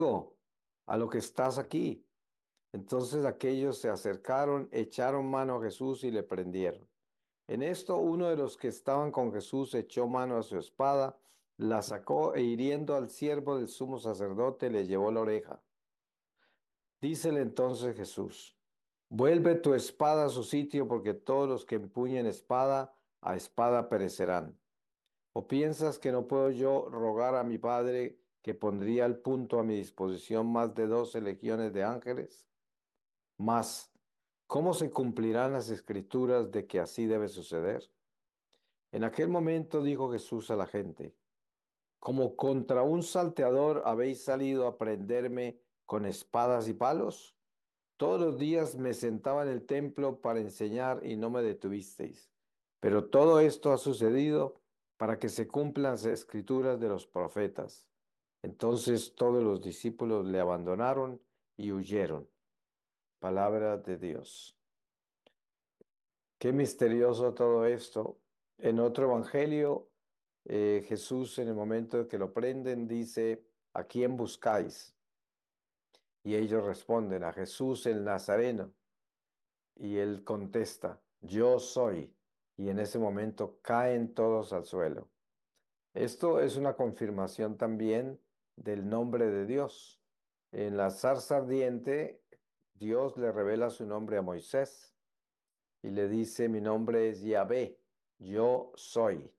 a lo que estás aquí. Entonces aquellos se acercaron, echaron mano a Jesús y le prendieron. En esto uno de los que estaban con Jesús echó mano a su espada, la sacó e hiriendo al siervo del sumo sacerdote le llevó la oreja. Dícele entonces Jesús, vuelve tu espada a su sitio porque todos los que empuñen espada, a espada perecerán. ¿O piensas que no puedo yo rogar a mi Padre que pondría al punto a mi disposición más de 12 legiones de ángeles? Mas, ¿cómo se cumplirán las escrituras de que así debe suceder? En aquel momento dijo Jesús a la gente, como contra un salteador habéis salido a prenderme con espadas y palos. Todos los días me sentaba en el templo para enseñar y no me detuvisteis. Pero todo esto ha sucedido para que se cumplan las escrituras de los profetas. Entonces todos los discípulos le abandonaron y huyeron. Palabra de Dios. Qué misterioso todo esto. En otro evangelio, Jesús en el momento de que lo prenden dice, ¿a quién buscáis? Y ellos responden, a Jesús el Nazareno. Y él contesta, yo soy. Y en ese momento caen todos al suelo. Esto es una confirmación también del nombre de Dios. En la zarza ardiente, Dios le revela su nombre a Moisés y le dice, mi nombre es Yahvé, yo soy.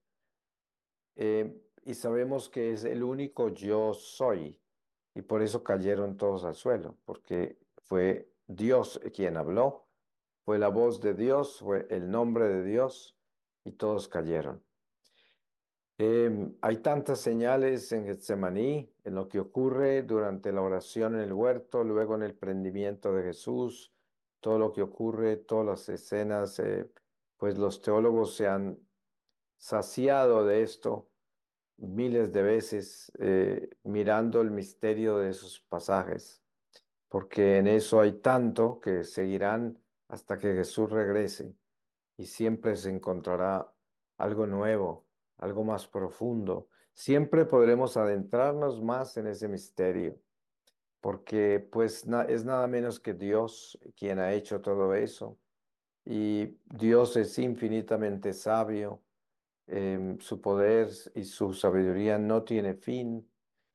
Y sabemos que es el único yo soy. Y por eso cayeron todos al suelo, porque fue Dios quien habló, fue la voz de Dios, fue el nombre de Dios, y todos cayeron. Hay tantas señales en Getsemaní, en lo que ocurre durante la oración en el huerto, luego en el prendimiento de Jesús, todo lo que ocurre, todas las escenas, pues los teólogos se han saciado de esto miles de veces, mirando el misterio de esos pasajes, porque en eso hay tanto que seguirán hasta que Jesús regrese y siempre se encontrará algo nuevo, algo más profundo. Siempre podremos adentrarnos más en ese misterio, porque pues es nada menos que Dios quien ha hecho todo eso. Y Dios es infinitamente sabio, su poder y su sabiduría no tiene fin,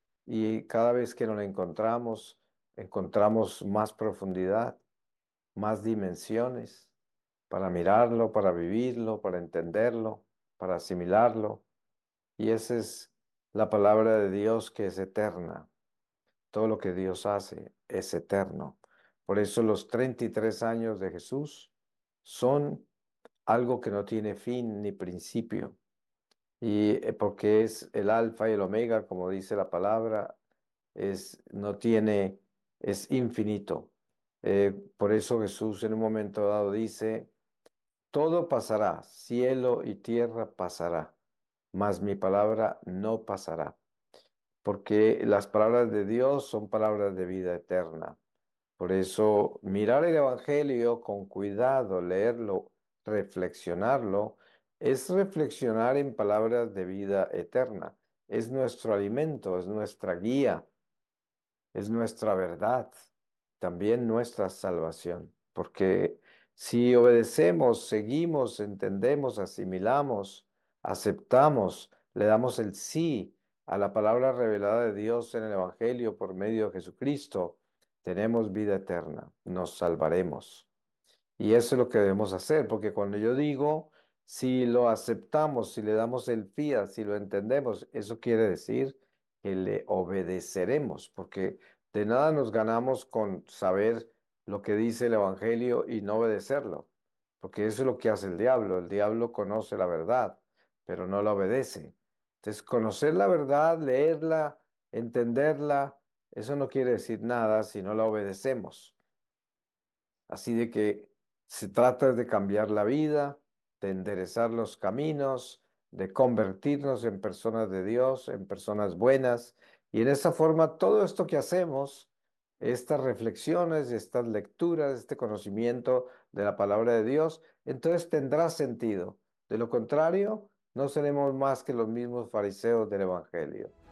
y cada vez que nos lo encontramos, encontramos más profundidad, más dimensiones para mirarlo, para vivirlo, para entenderlo, para asimilarlo. Y esa es la palabra de Dios que es eterna. Todo lo que Dios hace es eterno. Por eso los 33 años de Jesús son algo que no tiene fin ni principio. Y porque es el alfa y el omega, como dice la palabra, no tiene, es infinito. Por eso Jesús en un momento dado dice, todo pasará, cielo y tierra pasará, mas mi palabra no pasará, porque las palabras de Dios son palabras de vida eterna. Por eso, mirar el Evangelio con cuidado, leerlo, reflexionarlo, es reflexionar en palabras de vida eterna. Es nuestro alimento, es nuestra guía, es nuestra verdad, también nuestra salvación. Porque si obedecemos, seguimos, entendemos, asimilamos, aceptamos, le damos el sí a la palabra revelada de Dios en el Evangelio por medio de Jesucristo, tenemos vida eterna, nos salvaremos. Y eso es lo que debemos hacer, porque cuando yo digo, si lo aceptamos, si le damos el fiat, si lo entendemos, eso quiere decir que le obedeceremos, porque de nada nos ganamos con saber lo que dice el Evangelio y no obedecerlo, porque eso es lo que hace el diablo. El diablo conoce la verdad, pero no la obedece. Entonces, conocer la verdad, leerla, entenderla, eso no quiere decir nada si no la obedecemos. Así de que se trata de cambiar la vida, de enderezar los caminos, de convertirnos en personas de Dios, en personas buenas. Y en esa forma, todo esto que hacemos, estas reflexiones, estas lecturas, este conocimiento de la palabra de Dios, entonces tendrá sentido. De lo contrario, no seremos más que los mismos fariseos del Evangelio.